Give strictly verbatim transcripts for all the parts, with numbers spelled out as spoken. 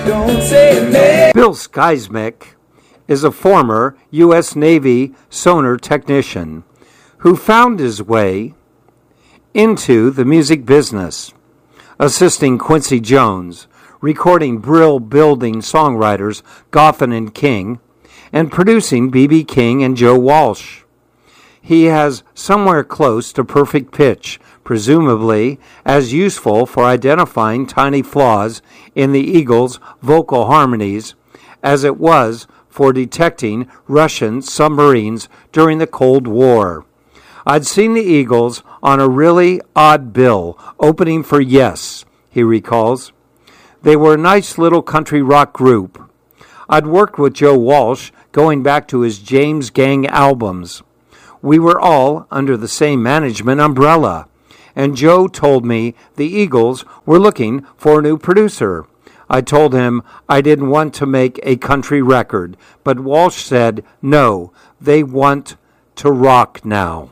Don't say nay. Bill Skeismick is a former U S Navy sonar technician who found his way into the music business, assisting Quincy Jones, recording Brill-building songwriters Goffin and King, and producing B B King and Joe Walsh. He has somewhere close to perfect pitch, presumably as useful for identifying tiny flaws in the Eagles' vocal harmonies as it was for detecting Russian submarines during the Cold War. I'd seen the Eagles on a really odd bill opening for Yes, he recalls. They were a nice little country rock group. I'd worked with Joe Walsh going back to his James Gang albums. We were all under the same management umbrella, and Joe told me the Eagles were looking for a new producer. I told him I didn't want to make a country record, but Walsh said, no, they want to rock now.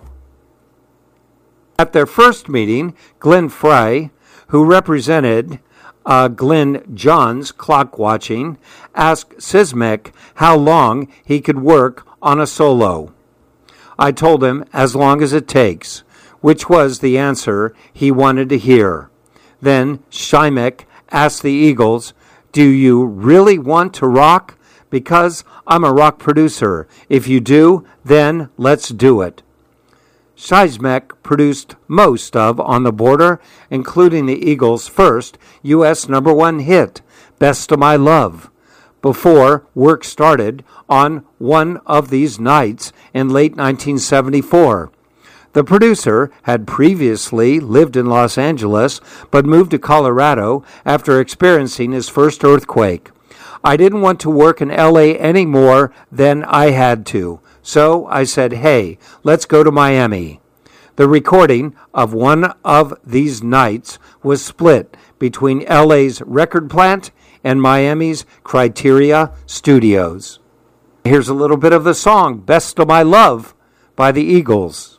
At their first meeting, Glenn Frey, who represented uh, Glenn Johns clock watching, asked Sismic how long he could work on a solo. I told him as long as it takes, which was the answer he wanted to hear. Then Shymick asked the Eagles, do you really want to rock? Because I'm a rock producer. If you do, then let's do it. Shymick produced most of On the Border, including the Eagles' first U S number one hit, Best of My Love, before work started on One of These Nights in late nineteen seventy-four. The producer had previously lived in Los Angeles, but moved to Colorado after experiencing his first earthquake. I didn't want to work in L A any more than I had to, so I said, hey, let's go to Miami. The recording of One of These Nights was split between L A's Record Plant and Miami's Criteria Studios. Here's a little bit of the song, Best of My Love, by the Eagles.